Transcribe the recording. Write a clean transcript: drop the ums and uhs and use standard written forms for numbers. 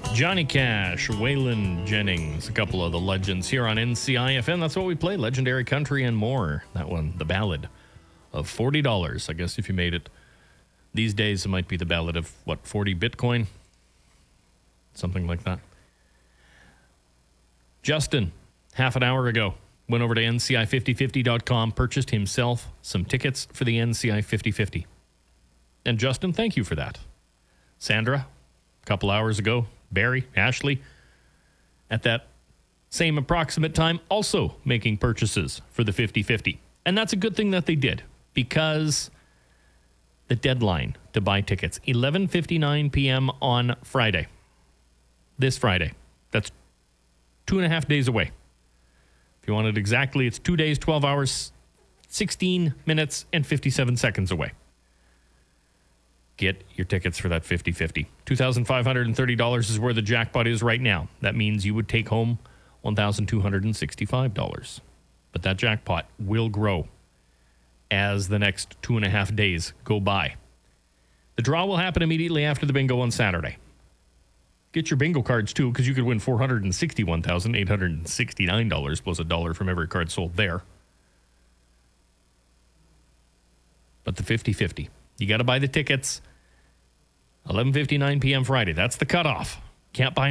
Johnny Cash, Waylon Jennings, a couple of the legends here on NCIFM. That's what we play, legendary country and more. That one, the ballad of $40. I guess if you made it these days, it might be the ballad of, 40 Bitcoin? Something like that. Justin, half an hour ago, went over to NCI5050.com, purchased himself some tickets for the NCI 5050. And Justin, thank you for that. Sandra, a couple hours ago, Barry, Ashley, at that same approximate time, also making purchases for the 5050. And that's a good thing that they did, because the deadline to buy tickets, 11:59 p.m. on Friday. This Friday. That's 2.5 days away. If you want it exactly, it's 2 days, 12 hours, 16 minutes, and 57 seconds away. Get your tickets for that 50-50. $2,530 is where the jackpot is right now. That means you would take home $1,265. But that jackpot will grow as the next 2.5 days go by. The draw will happen immediately after the bingo on Saturday. Get your bingo cards, too, because you could win $461,869 plus $1 from every card sold there. But the 50-50. You got to buy the tickets. 11:59 p.m. Friday. That's the cutoff. Can't buy